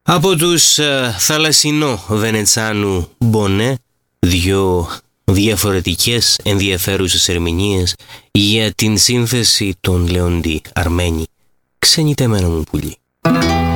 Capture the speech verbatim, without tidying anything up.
Από τους uh, Θαλασσινό Βενετσάνου Μπονέ, δύο διαφορετικές ενδιαφέρουσες ερμηνείες για την σύνθεση των Λεοντή Αρμένη. Ξενιτεμένο μου πουλί.